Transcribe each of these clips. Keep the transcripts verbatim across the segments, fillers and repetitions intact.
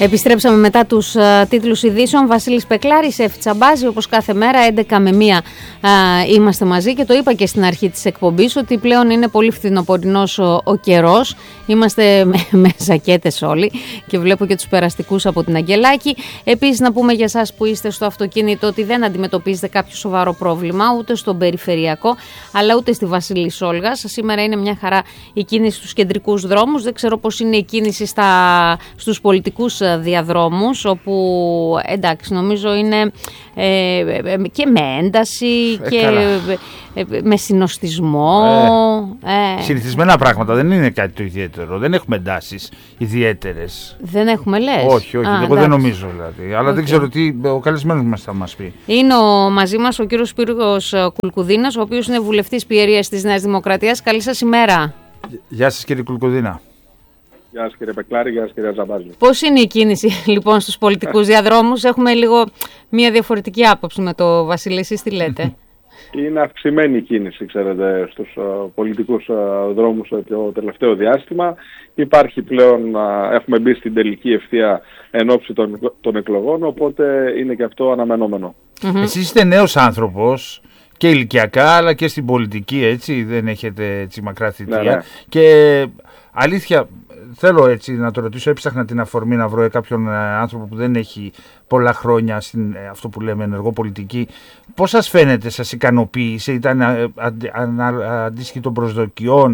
Επιστρέψαμε μετά τους uh, τίτλους ειδήσεων. Βασίλης Πεκλάρης, Εφη Τσαμπάζη, όπως κάθε μέρα, έντεκα με μία uh, είμαστε μαζί και το είπα και στην αρχή της εκπομπής ότι πλέον είναι πολύ φθινοπορεινός ο, ο καιρός. Είμαστε με, με ζακέτες όλοι και βλέπω και τους περαστικούς από την Αγγελάκη. Επίσης να πούμε για εσάς που είστε στο αυτοκίνητο ότι δεν αντιμετωπίζετε κάποιο σοβαρό πρόβλημα ούτε στον περιφερειακό αλλά ούτε στη Βασίλης Όλγας. Σήμερα είναι μια χαρά η κίνηση στους κεντρικούς δρόμους. Δεν ξέρω πώς είναι η κίνηση στα, στους πολιτικούς διαδρόμους όπου εντάξει νομίζω είναι ε, και με ένταση ε, και ε, ε, με συνοστισμό ε, ε. Συνηθισμένα πράγματα, δεν είναι κάτι το ιδιαίτερο, δεν έχουμε εντάσεις ιδιαίτερες. Δεν έχουμε λες? Όχι, όχι, Α, εγώ εντάξει. δεν νομίζω δηλαδή, αλλά okay. δεν ξέρω τι ο καλεσμένος μας θα μας πει. Είναι ο, μαζί μας ο κύριος Σπύρος Κουλκουδίνας, ο οποίος είναι βουλευτής Πιερίας της Νέας Δημοκρατίας. Καλή σας ημέρα. Γεια σας κύριε Κουλκουδίνα. Γεια σας κύριε Πεκλάρη, γεια σας κύριε Τσαμπάζη. Πώς είναι η κίνηση λοιπόν στους πολιτικούς διαδρόμους? Έχουμε λίγο μια διαφορετική άποψη με το Βασίλη, εσείς τι λέτε? Είναι αυξημένη η κίνηση, ξέρετε, στους uh, πολιτικούς uh, δρόμους το τελευταίο διάστημα. Υπάρχει πλέον, uh, έχουμε μπει στην τελική ευθεία εν ώψη των, των εκλογών, οπότε είναι και αυτό αναμενόμενο. Mm-hmm. Εσείς είστε νέος άνθρωπος και ηλικιακά αλλά και στην πολιτική, έτσι, δεν έχετε έτσι μακρά θητεία. Ναι, ναι. Και αλήθεια, θέλω έτσι να το ρωτήσω, έψαχνα την αφορμή να βρω κάποιον άνθρωπο που δεν έχει πολλά χρόνια στην αυτό που λέμε ενεργό πολιτική. Πώς σας φαίνεται, σας ικανοποίησε, ήταν αντίστοιχη των προσδοκιών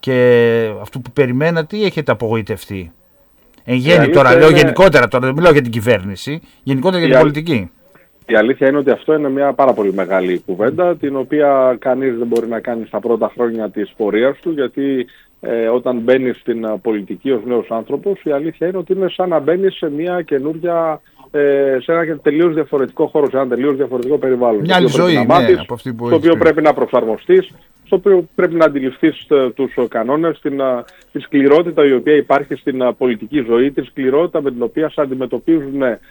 και αυτού που περιμένατε ή έχετε απογοητευτεί? Εν γέννη τώρα, λέω είναι... γενικότερα, τώρα δεν μιλάω για την κυβέρνηση, γενικότερα για την πολιτική. Η αλήθεια είναι ότι αυτό είναι μια πάρα πολύ μεγάλη κουβέντα, την οποία κανείς δεν μπορεί να κάνει στα πρώτα χρόνια της πορείας του, γιατί ε, όταν μπαίνεις στην πολιτική ως νέος άνθρωπος, η αλήθεια είναι ότι είναι σαν να μπαίνεις σε μια καινούργια, ε, σε ένα τελείως διαφορετικό χώρο, σε ένα τελείως διαφορετικό περιβάλλον. Μια άλλη ζωή, ναι, μάθεις, από αυτή που στο οποίο πρέπει να προσαρμοστείς, στο οποίο πρέπει να αντιληφθείς τους κανόνες, την, τη σκληρότητα η οποία υπάρχει στην πολιτική ζωή, τη σκληρότητα με την οποία σε αντιμετωπίζουν ε,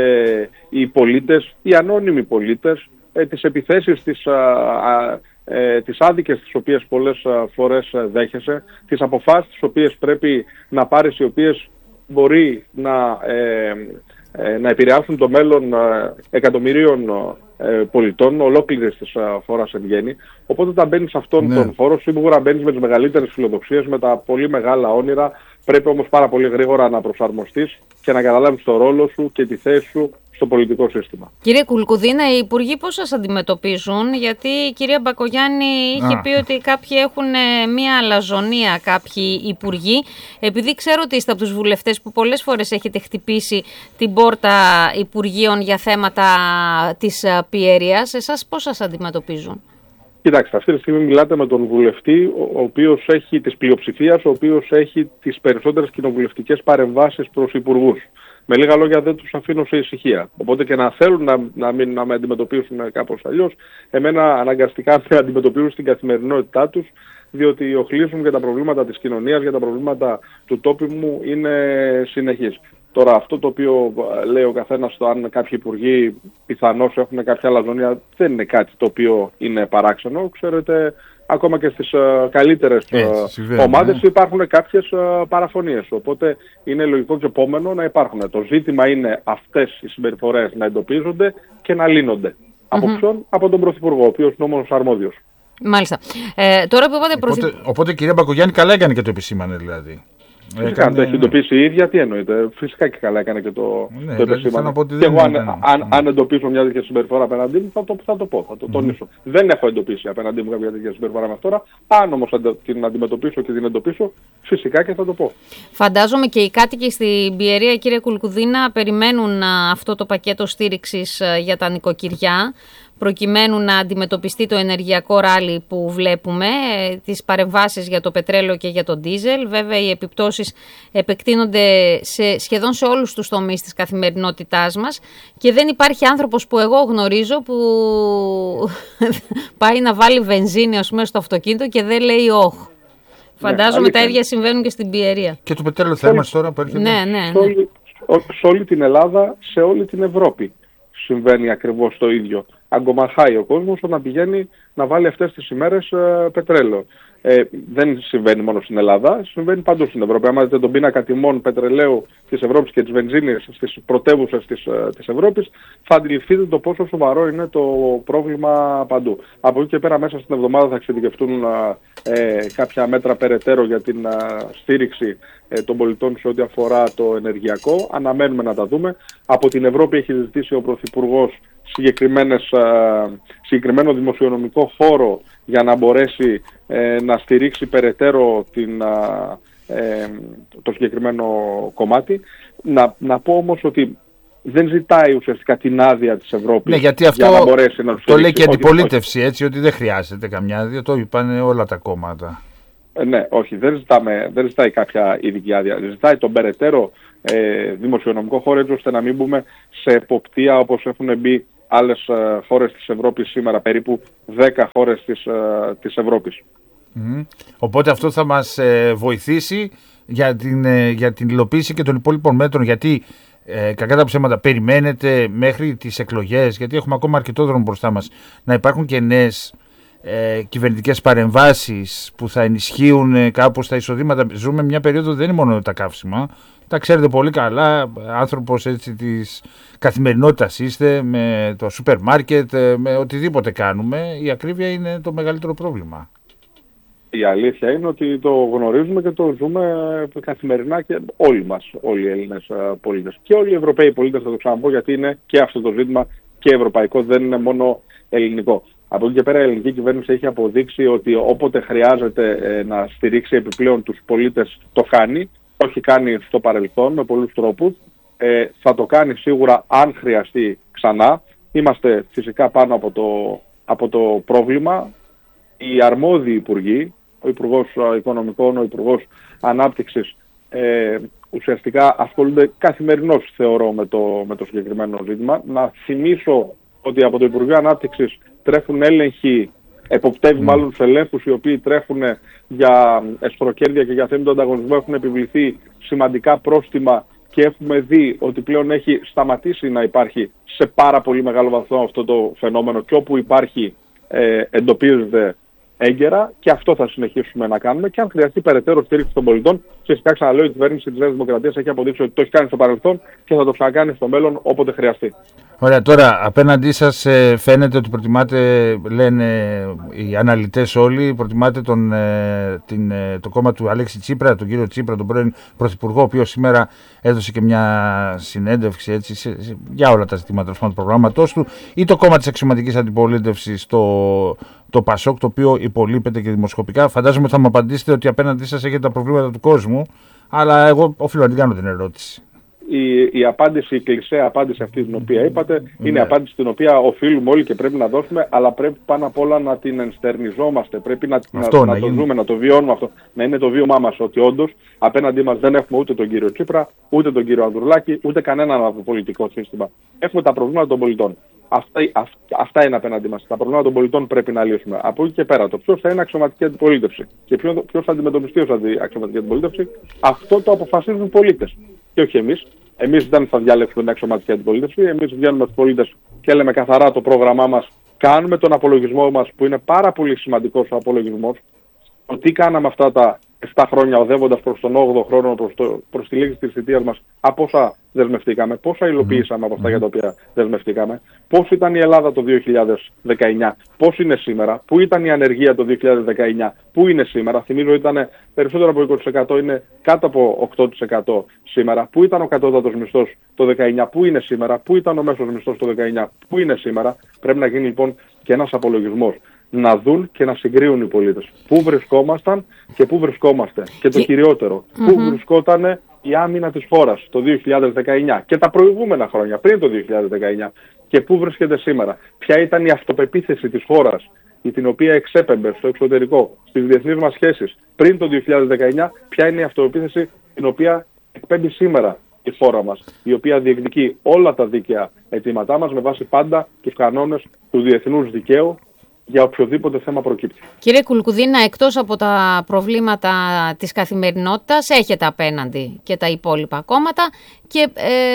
οι πολίτες, οι ανώνυμοι πολίτες, ε, τις επιθέσεις, τις, α, α, ε, τις άδικες τις οποίες πολλές α, φορές δέχεσαι, τις αποφάσεις τις οποίες πρέπει να πάρεις, οι οποίες μπορεί να, ε, ε, να επηρεάσουν το μέλλον ε, εκατομμυρίων πολιτών, ολόκληρης της φοράς εν γέννη. Οπότε όταν μπαίνεις σε αυτόν ναι. τον χώρο, σίγουρα μπαίνεις με τις μεγαλύτερες φιλοδοξίες, με τα πολύ μεγάλα όνειρα. Πρέπει όμως πάρα πολύ γρήγορα να προσαρμοστείς και να καταλάβεις το ρόλο σου και τη θέση σου στο πολιτικό σύστημα. Κύριε Κουλκουδίνα, οι υπουργοί πώς σας αντιμετωπίζουν? Γιατί η κυρία Μπακογιάννη είχε Α. πει ότι κάποιοι έχουν μία αλαζονία, κάποιοι υπουργοί. Επειδή ξέρω ότι είστε από τους βουλευτές που πολλές φορές έχετε χτυπήσει την πόρτα υπουργείων για θέματα της πιέρειας, εσάς πώς σας αντιμετωπίζουν? Κοιτάξτε, αυτή τη στιγμή μιλάτε με τον βουλευτή, ο οποίος έχει της πλειοψηφίας, ο οποίος έχει τις περισσότερες κοινοβουλευτικές παρεμβάσεις προς υπουργούς. Με λίγα λόγια, δεν τους αφήνω σε ησυχία. Οπότε και να θέλουν να, να, μην, να με αντιμετωπίσουν κάπως αλλιώς, εμένα αναγκαστικά με αντιμετωπίζουν στην καθημερινότητά τους, διότι οι οχλήσουν για τα προβλήματα της κοινωνίας, για τα προβλήματα του τόπου μου είναι συνεχείς. Τώρα αυτό το οποίο λέει ο καθένας, το αν κάποιοι υπουργοί πιθανώς έχουν κάποια αλαζονία, δεν είναι κάτι το οποίο είναι παράξενο. Ξέρετε, ακόμα και στις uh, καλύτερες uh, ομάδες ναι. υπάρχουν κάποιες uh, παραφωνίες. Οπότε είναι λογικό και επόμενο να υπάρχουν. Το ζήτημα είναι αυτές οι συμπεριφορές να εντοπίζονται και να λύνονται. Mm-hmm. Από ποιον? Από τον Πρωθυπουργό, ο οποίος είναι όμως αρμόδιος. Μάλιστα. Ε, τώρα που είπατε οπότε, πρωθυ... οπότε κυρία Μπακογιάννη καλά έκανε και το επισήμανε δηλαδή. Φυσικά, έκανε... το έχει εντοπίσει η ίδια, τι εννοείται. Φυσικά και καλά έκανε και το, ναι, το επισήμανε. Και εγώ αν, αν, αν, αν εντοπίσω μια τέτοια συμπεριφορά απέναντί μου θα το, θα το πω, θα το τονίσω. Mm-hmm. Δεν έχω εντοπίσει απέναντί μου κάποια τέτοια συμπεριφορά μέχρι τώρα. Αν όμως την αντιμετωπίσω και την εντοπίσω, φυσικά και θα το πω. Φαντάζομαι και οι κάτοικοι στην Πιερία, κύριε Κουλκουδίνα, περιμένουν αυτό το πακέτο στήριξης για τα νοικοκυριά, προκειμένου να αντιμετωπιστεί το ενεργειακό ράλι που βλέπουμε, τις παρεμβάσεις για το πετρέλαιο και για το ντίζελ. Βέβαια, οι επιπτώσεις επεκτείνονται σε, σχεδόν σε όλους τους τομείς της καθημερινότητάς μας και δεν υπάρχει άνθρωπος που εγώ γνωρίζω που πάει να βάλει βενζίνη, ας πούμε, στο αυτοκίνητο και δεν λέει όχ. Φαντάζομαι ναι, τα ίδια συμβαίνουν και στην Πιερία. Και το πετρέλαιο θα είμαστε τώρα που έρχεται. Ναι, ναι, ναι. Σε, όλη, σε όλη την Ελλάδα, σε όλη την Ευρώπη συμβαίνει ακριβώς το ίδιο. αγκομαχάει ο κόσμος όταν πηγαίνει να βάλει αυτές τις ημέρες ε, πετρέλαιο. Ε, δεν συμβαίνει μόνο στην Ελλάδα, συμβαίνει παντού στην Ευρώπη. Αν δείτε τον πίνακα τιμών πετρελαίου της Ευρώπης και της βενζίνης στις πρωτεύουσες της, της Ευρώπης, θα αντιληφθείτε το πόσο σοβαρό είναι το πρόβλημα παντού. Από εκεί και πέρα μέσα στην εβδομάδα θα εξειδικευτούν ε, κάποια μέτρα περαιτέρω για την α, στήριξη ε, των πολιτών σε ό,τι αφορά το ενεργειακό. Αναμένουμε να τα δούμε. Από την Ευρώπη έχει ζητήσει ο Πρωθυπουργός συγκεκριμένο δημοσιονομικό χώρο για να μπορέσει ε, να στηρίξει περαιτέρω την, ε, το συγκεκριμένο κομμάτι. Να, να πω όμως ότι δεν ζητάει ουσιαστικά την άδεια της Ευρώπης, ναι, γιατί αυτό για να μπορέσει να το το λέει και η αντιπολίτευση, έτσι, ότι δεν χρειάζεται καμιά άδεια, το είπαν όλα τα κόμματα. Ε, ναι, όχι, δεν, ζητάμε, δεν ζητάει κάποια ειδική άδεια. Ζητάει τον περαιτέρω ε, δημοσιονομικό χώρο, έτσι ώστε να μην μπούμε σε εποπτεία όπως έχουν μπει άλλες ε, χώρες της Ευρώπης σήμερα, περίπου δέκα χώρες της, ε, της Ευρώπης. Mm. Οπότε αυτό θα μας ε, βοηθήσει για την, ε, για την υλοποίηση και των υπόλοιπων μέτρων, γιατί ε, κακά τα ψέματα περιμένετε μέχρι τις εκλογές, γιατί έχουμε ακόμα αρκετό δρόμο μπροστά μας, να υπάρχουν και νέες ε, κυβερνητικές παρεμβάσεις που θα ενισχύουν ε, κάπως τα εισοδήματα. Ζούμε μια περίοδο, δεν είναι μόνο τα καύσιμα. Τα ξέρετε πολύ καλά, άνθρωπος έτσι της καθημερινότητας είστε, με το σούπερ μάρκετ, με οτιδήποτε κάνουμε, η ακρίβεια είναι το μεγαλύτερο πρόβλημα. Η αλήθεια είναι ότι το γνωρίζουμε και το ζούμε καθημερινά και όλοι μας, όλοι οι Έλληνες πολίτες. Και όλοι οι Ευρωπαίοι πολίτες, θα το ξαναπώ, γιατί είναι και αυτό το ζήτημα και ευρωπαϊκό, δεν είναι μόνο ελληνικό. Από εκεί και πέρα η ελληνική κυβέρνηση έχει αποδείξει ότι όποτε χρειάζεται να στηρίξει επιπλέον τους πολίτες το κάνει. Το έχει κάνει στο παρελθόν με πολλούς τρόπους. Ε, θα το κάνει σίγουρα αν χρειαστεί ξανά. Είμαστε φυσικά πάνω από το, από το πρόβλημα. Οι αρμόδιοι υπουργοί, ο Υπουργός Οικονομικών, ο Υπουργός Ανάπτυξης, ε, ουσιαστικά ασχολούνται καθημερινώς, θεωρώ, με το, με το συγκεκριμένο ζήτημα. Να θυμίσω ότι από το Υπουργείο Ανάπτυξης τρέχουν έλεγχοι, εποπτεύει mm. μάλλον τους ελέγχους οι οποίοι τρέχουν για εσχροκέρδεια και για θέμητο ανταγωνισμό, έχουν επιβληθεί σημαντικά πρόστιμα και έχουμε δει ότι πλέον έχει σταματήσει να υπάρχει σε πάρα πολύ μεγάλο βαθμό αυτό το φαινόμενο και όπου υπάρχει ε, εντοπίζεται έγκαιρα, και αυτό θα συνεχίσουμε να κάνουμε. Και αν χρειαστεί περαιτέρω στήριξη των πολιτών, φυσικά ξαναλέω, η κυβέρνηση της Νέας Δημοκρατίας έχει αποδείξει ότι το έχει κάνει στο παρελθόν και θα το ξανακάνει στο μέλλον όποτε χρειαστεί. Ωραία, τώρα απέναντί σας ε, φαίνεται ότι προτιμάτε, λένε οι αναλυτές όλοι, προτιμάτε τον, ε, την, ε, το κόμμα του Αλέξη Τσίπρα, τον κύριο Τσίπρα, τον πρώην Πρωθυπουργό, ο οποίος σήμερα έδωσε και μια συνέντευξη έτσι, σε, σε, για όλα τα ζητήματα του προγράμματός του, ή το κόμμα της αξιωματικής αντιπολίτευσης, το, το ΠΑΣΟΚ, το οποίο υπολείπεται και δημοσκοπικά. Φαντάζομαι θα μου απαντήσετε ότι απέναντί σας έχετε τα προβλήματα του κόσμου, αλλά εγώ οφείλω να την κάνω την ερώτηση. Η, η απάντηση, η κλισέα απάντηση αυτή την οποία είπατε, mm. είναι η απάντηση την οποία οφείλουμε όλοι και πρέπει να δώσουμε, αλλά πρέπει πάνω απ' όλα να την ενστερνιζόμαστε. Πρέπει να, αυτό, να, να το δούμε, να το βιώνουμε αυτό. Να είναι το βίωμά μας ότι όντως απέναντί μας δεν έχουμε ούτε τον κύριο Τσίπρα, ούτε τον κύριο Ανδρουλάκη, ούτε κανέναν από το πολιτικό σύστημα. Έχουμε τα προβλήματα των πολιτών. Αυτά, αυ, αυτά είναι απέναντί μας. Τα προβλήματα των πολιτών πρέπει να λύσουμε. Από εκεί και πέρα, το ποιος θα είναι αξιωματική αντιπολίτευση και ποιος θα αντιμετωπιστεί ως αξιωματική αντιπολίτευση, αυτό το αποφασίζουν οι πολίτες. Και όχι εμείς. Εμείς δεν θα διαλέξουμε την αξιωματική αντιπολίτευση. Εμείς βγαίνουμε στους πολίτες και λέμε καθαρά το πρόγραμμά μας. Κάνουμε τον απολογισμό μας, που είναι πάρα πολύ σημαντικός ο απολογισμός. Το τι κάναμε αυτά τα επτά χρόνια οδεύοντας προς τον όγδοο χρόνο, προς, το, προς τη λήξη της θητείας μας, από όσα δεσμευτήκαμε, πόσα υλοποιήσαμε από αυτά για τα οποία δεσμευτήκαμε, πώς ήταν η Ελλάδα το δύο χιλιάδες δεκαεννιά, πώς είναι σήμερα, πού ήταν η ανεργία το δύο χιλιάδες δεκαεννιά, πού είναι σήμερα. Θυμίζω ήταν περισσότερο από είκοσι τοις εκατό, είναι κάτω από οκτώ τοις εκατό σήμερα. Πού ήταν ο κατώτατος μισθός το δεκαεννιά, πού είναι σήμερα, πού ήταν ο μέσος μισθός το δεκαεννιά, πού είναι σήμερα. Πρέπει να γίνει λοιπόν και ένας απολογισμός. Να δουν και να συγκρίνουν οι πολίτες. Πού βρισκόμασταν και πού βρισκόμαστε. Και το κυριότερο, mm-hmm. πού βρισκόταν η άμυνα της χώρας το δύο χιλιάδες δεκαεννιά και τα προηγούμενα χρόνια, πριν το δύο χιλιάδες δεκαεννιά. Και πού βρίσκεται σήμερα. Ποια ήταν η αυτοπεποίθηση της χώρας, την οποία εξέπεμπε στο εξωτερικό, στις διεθνείς μας σχέσεις, πριν το δύο χιλιάδες δεκαεννιά, ποια είναι η αυτοπεποίθηση την οποία εκπέμπει σήμερα η χώρα μας, η οποία διεκδικεί όλα τα δίκαια αιτήματά μας με βάση πάντα τους κανόνες του διεθνούς δικαίου για οποιοδήποτε θέμα προκύπτει. Κύριε Κουλκουδίνα, εκτός από τα προβλήματα της καθημερινότητας, έχετε απέναντι και τα υπόλοιπα κόμματα και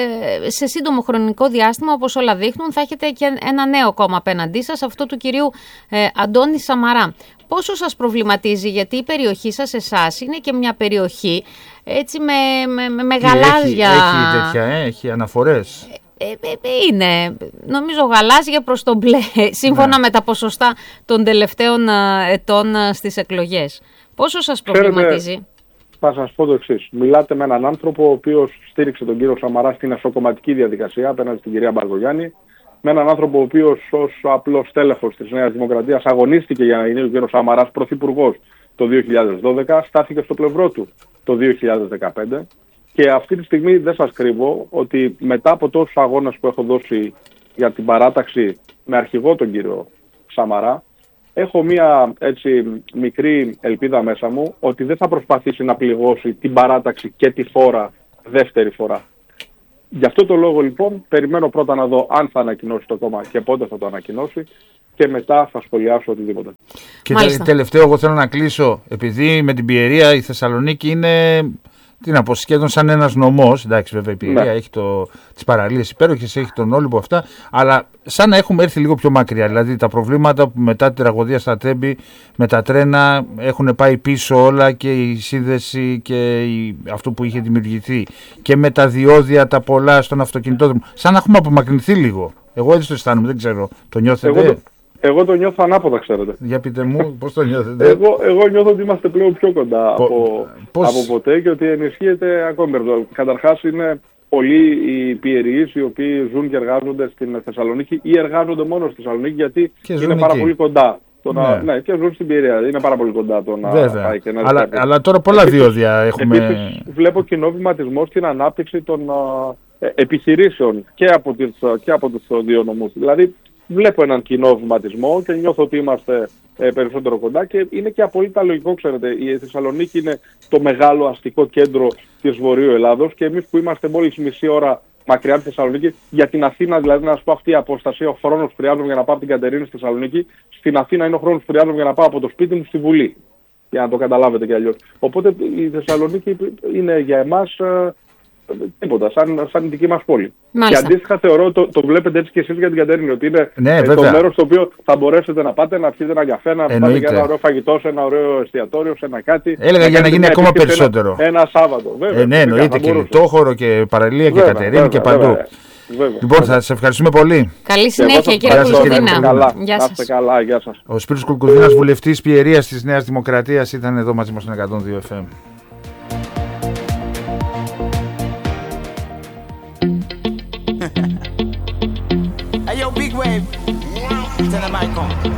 ε, σε σύντομο χρονικό διάστημα, όπως όλα δείχνουν, θα έχετε και ένα νέο κόμμα απέναντί σας, αυτό του κυρίου ε, Αντώνη Σαμαρά. Πόσο σας προβληματίζει, γιατί η περιοχή σας, εσάς, είναι και μια περιοχή έτσι με, με, με γαλάζια... Έχει, έχει τέτοια, ε, έχει αναφορές. Ε, ε, είναι, νομίζω, γαλάζια προς το μπλε, σύμφωνα ναι. με τα ποσοστά των τελευταίων ετών στις εκλογές. Πόσο σας προβληματίζει? Ξέρετε, θα σας πω το εξής. Μιλάτε με έναν άνθρωπο ο οποίος στήριξε τον κύριο Σαμαρά στην εσωκομματική διαδικασία απέναντι στην κυρία Μπαρδογιάννη, με έναν άνθρωπο ο οποίος ως απλός τέλεχος της Νέας Δημοκρατίας αγωνίστηκε για να είναι ο κύριος Σαμαράς πρωθυπουργός το δύο χιλιάδες δώδεκα, στάθηκε στο πλευρό του το δύο χιλιάδες δεκαπέντε. Και αυτή τη στιγμή δεν σας κρύβω ότι μετά από τόσους αγώνες που έχω δώσει για την παράταξη με αρχηγό τον κύριο Σαμαρά, έχω μία έτσι μικρή ελπίδα μέσα μου ότι δεν θα προσπαθήσει να πληγώσει την παράταξη και τη φόρα δεύτερη φορά. Γι' αυτό το λόγο λοιπόν περιμένω πρώτα να δω αν θα ανακοινώσει το κόμμα και πότε θα το ανακοινώσει και μετά θα σχολιάσω οτιδήποτε. Και Μάλιστα. τελευταίο εγώ θέλω να κλείσω, επειδή με την Πιερία η Θεσσαλονίκη είναι... Τι να πω, σχεδόν σαν ένας νομός. Εντάξει, βέβαια η Πιερία ναι. έχει το, τις παραλίες υπέροχες, έχει τον Όλυμπο αυτά, αλλά σαν να έχουμε έρθει λίγο πιο μακριά. Δηλαδή τα προβλήματα που μετά την τραγωδία στα Τέμπη με τα τρένα έχουν πάει πίσω όλα και η σύνδεση και η, αυτό που είχε δημιουργηθεί και με τα διόδια τα πολλά στον αυτοκινητόδρομο. Σαν να έχουμε απομακρυνθεί λίγο. Εγώ έτσι το αισθάνομαι, δεν ξέρω. Το νιώθετε? Εγώ το... Εγώ το νιώθω ανάποδα, ξέρετε. Για πείτε μου, πώς το νιώθετε? εγώ, εγώ νιώθω ότι είμαστε πλέον πιο κοντά Πο, από, πώς... από ποτέ και ότι ενισχύεται ακόμη περισσότερο. Καταρχάς είναι πολλοί οι πιεριείς οι οποίοι ζουν και εργάζονται στην Θεσσαλονίκη ή εργάζονται μόνο στη Θεσσαλονίκη γιατί είναι πάρα εκεί. πολύ κοντά. Το ναι. Να, ναι, και ζουν στην Πιερία. Είναι πάρα πολύ κοντά το να Βέβαια. πάει και να αλλά, αλλά τώρα πολλά Επίσης, διόδια έχουμε. Επίσης, βλέπω κοινό βηματισμό στην ανάπτυξη των ε, επιχειρήσεων και από, τις, και από τους δύο νομούς. Δηλαδή, βλέπω έναν κοινό βηματισμό και νιώθω ότι είμαστε ε, περισσότερο κοντά και είναι και απολύτως λογικό, ξέρετε. Η Θεσσαλονίκη είναι το μεγάλο αστικό κέντρο της Βορείου Ελλάδος και εμείς που είμαστε μόλις μισή ώρα μακριά από τη Θεσσαλονίκη, για την Αθήνα δηλαδή, να σας πω αυτή η αποστασία, ο χρόνος που χρειάζομαι για να πάω από την Κατερίνη στη Θεσσαλονίκη, στην Αθήνα είναι ο χρόνος που χρειάζομαι για να πάω από το σπίτι μου στη Βουλή. Για να το καταλάβετε κι αλλιώς. Οπότε η Θεσσαλονίκη είναι για εμάς ε, τίποτα, σαν, σαν δική μας πόλη. Μάλιστα. Και αντίστοιχα θεωρώ, το, το βλέπετε έτσι και εσείς για την Κατερίνη, ότι είναι ναι, ε, το μέρος στο οποίο θα μπορέσετε να πάτε, να πιείτε ένα καφέ, να πάτε για ένα ωραίο φαγητό, σε ένα ωραίο εστιατόριο, σε ένα κάτι. Έλεγα να για να γίνει ακόμα περισσότερο. Ένα, ένα Σάββατο. Βέβαια, ε, ναι, εννοείται και λιτόχωρο και παραλία και Κατερίνη και παντού. Βέβαια. Βέβαια. Λοιπόν, θα σας ευχαριστούμε πολύ. Καλή συνέχεια, κύριε Κουλκουδίνα. Γεια σας. Καλά, γεια σας. Ο Σπύρος Κουλκουδίνας, βουλευτής Πιερίας της Νέας Δημοκρατίας, ήταν εδώ μαζί μας στον εκατόν δύο εφ εμ. Hey yo, big wave. Tell them I come.